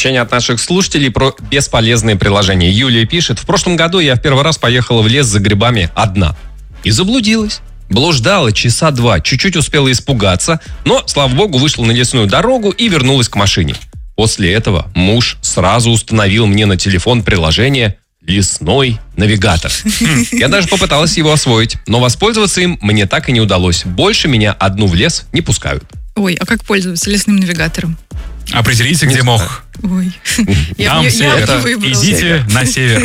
Сообщение от наших слушателей про бесполезные приложения. Юлия пишет: в прошлом году я в первый раз поехала в лес за грибами одна. И заблудилась. Блуждала часа 2, чуть-чуть успела испугаться, но, слава богу, вышла на лесную дорогу и вернулась к машине. После этого муж сразу установил мне на телефон приложение «Лесной навигатор». Я даже попыталась его освоить, но воспользоваться им мне так и не удалось. Больше меня одну в лес не пускают. Ой, а как пользоваться лесным навигатором? Определите, где мох. Ой. Там север. Идите на север.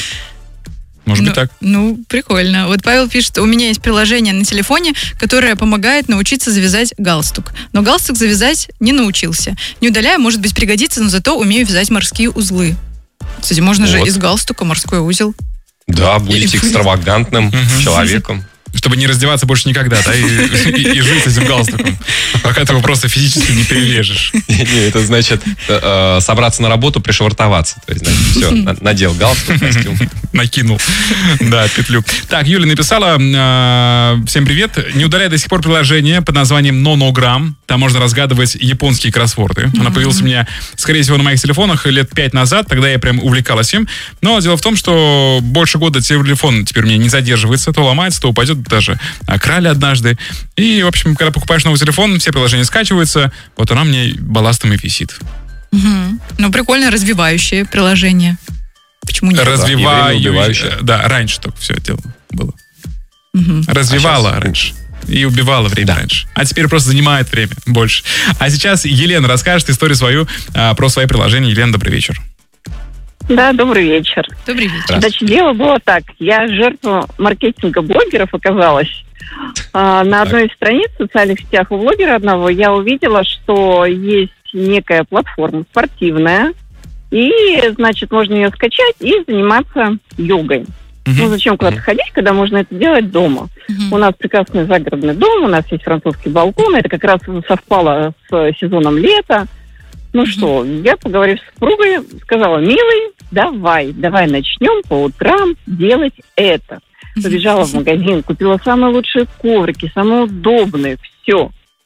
Может быть так. Ну, прикольно. Вот Павел пишет: у меня есть приложение на телефоне, которое помогает научиться завязать галстук. Но галстук завязать не научился. Не удаляю, может быть, пригодится, но зато умею вязать морские узлы. Кстати, можно же из галстука морской узел. Да, будете экстравагантным человеком. Чтобы не раздеваться больше никогда, да, и жить с этим галстуком, пока ты его просто физически не перережешь. Это значит собраться на работу, пришвартоваться. То есть, все, надел галстук, костюм. Накинул, да, петлю. Так, Юля написала: всем привет. Не удаляй до сих пор приложение под названием Нонограмм. Там можно разгадывать японские кроссворды. Она появилась у меня, скорее всего, на моих телефонах лет 5 назад. Тогда я прям увлекалась им. Но дело в том, что больше года телефон теперь у меня не задерживается. То ломается, то упадет. Даже крали однажды. И, в общем, когда покупаешь новый телефон, все приложения скачиваются. Вот она мне балластом и висит. Ну, прикольно, развивающее приложение. Почему нет? Развивающее. Да, раньше только все это было. Развивала раньше. И убивала время раньше. А теперь просто занимает время больше. А сейчас Елена расскажет историю свою про свои приложения. Елена, добрый вечер. Да, добрый вечер. Добрый вечер. Значит, дело было так. Я жертва маркетинга блогеров оказалась. На одной из страниц в социальных сетях у блогера одного я увидела, что есть некая платформа спортивная, и, значит, можно ее скачать и заниматься йогой. Ну, зачем куда-то ходить, когда можно это делать дома? У нас прекрасный загородный дом, у нас есть французский балкон, это как раз совпало с сезоном лета. Ну что, я, поговорив с супругой, сказала: милый, давай начнем по утрам делать это. Побежала в магазин, купила самые лучшие коврики, самые удобные, все.